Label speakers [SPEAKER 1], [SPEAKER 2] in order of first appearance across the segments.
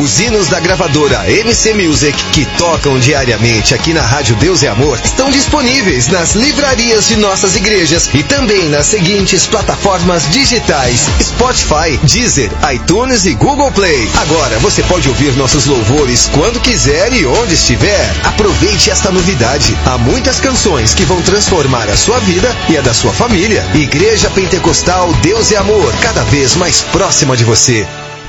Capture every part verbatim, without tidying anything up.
[SPEAKER 1] Os hinos da gravadora M C Music, que tocam diariamente aqui na Rádio Deus é Amor, estão disponíveis nas livrarias de nossas igrejas e também nas seguintes plataformas digitais: Spotify, Deezer, iTunes e Google Play. Agora você pode ouvir nossos louvores quando quiser e onde estiver. Aproveite esta novidade. Há muitas canções que vão transformar a sua vida e a da sua família. Igreja Pentecostal Deus é Amor, cada vez mais próxima de você.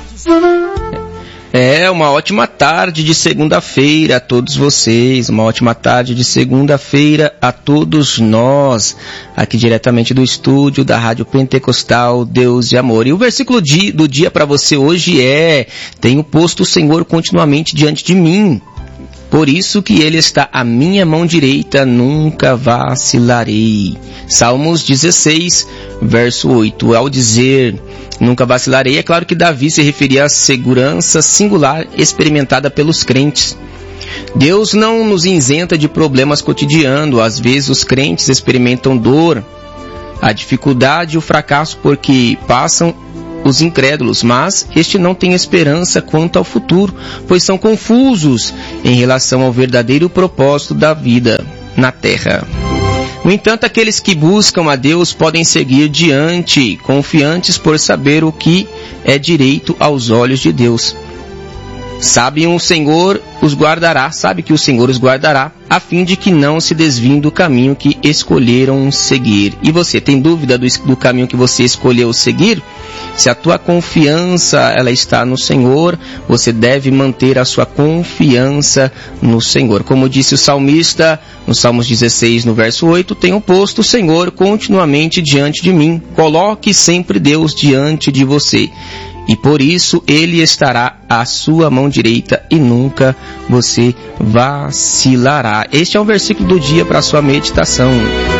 [SPEAKER 2] É, uma ótima tarde de segunda-feira a todos vocês, uma ótima tarde de segunda-feira a todos nós, aqui diretamente do estúdio da Rádio Pentecostal Deus de Amor. E o versículo do dia para você hoje é: tenho posto o Senhor continuamente diante de mim, por isso que Ele está à minha mão direita, nunca vacilarei. Salmos dezesseis, verso oito. Ao dizer nunca vacilarei, é claro que Davi se referia à segurança singular experimentada pelos crentes. Deus não nos isenta de problemas cotidianos. Às vezes os crentes experimentam dor, a dificuldade e o fracasso porque passam os incrédulos, mas este não tem esperança quanto ao futuro, pois são confusos em relação ao verdadeiro propósito da vida na terra. No entanto, aqueles que buscam a Deus podem seguir diante, confiantes por saber o que é direito aos olhos de Deus. Sabem o Senhor os guardará, sabe que o Senhor os guardará, a fim de que não se desviem do caminho que escolheram seguir. E você, tem dúvida do, do caminho que você escolheu seguir? Se a tua confiança ela está no Senhor, você deve manter a sua confiança no Senhor. Como disse o salmista, no Salmos dezesseis, no verso oito, tenho posto o Senhor continuamente diante de mim. Coloque sempre Deus diante de você, e por isso Ele estará à sua mão direita e nunca você vacilará. Este é o versículo do dia para a sua meditação.